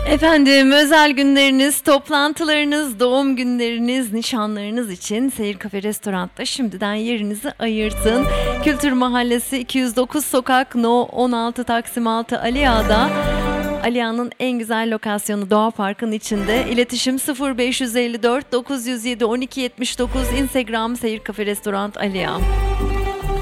Efendim, özel günleriniz, toplantılarınız, doğum günleriniz, nişanlarınız için Seyir Kafe Restorant'ta şimdiden yerinizi ayırtın. Kültür Mahallesi 209 Sokak No 16 Taksim 6 Aliağa'da. Aliağa'nın en güzel lokasyonu Doğa Park'ın içinde. İletişim 0554 907 1279. Instagram Seyir Kafe Restorant Aliağa.